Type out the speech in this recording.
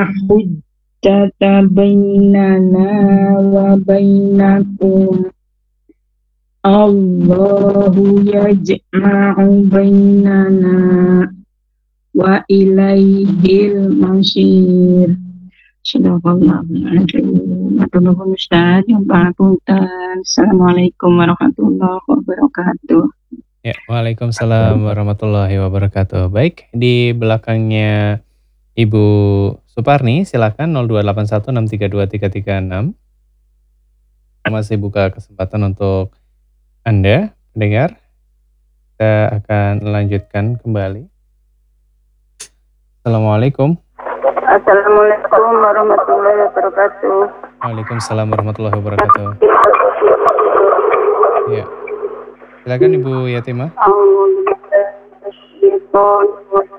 hujjata bainana wa bainakum. Allahu yajma'u bainana wa ilaihil masir. Sadaqallahul Matur nuwun Ustaz, yang pangapunten. Assalamualaikum warahmatullahi wabarakatuh. Ya, waalaikumsalam warahmatullahi wabarakatuh. Baik, di belakangnya Ibu Suparni, silakan 02816323336. Masih buka kesempatan untuk Anda, pendengar. Kita akan lanjutkan kembali. Assalamualaikum. Assalamualaikum warahmatullahi wabarakatuh. Waalaikumsalam warahmatullahi wabarakatuh. Ya, silakan Ibu Yatimah.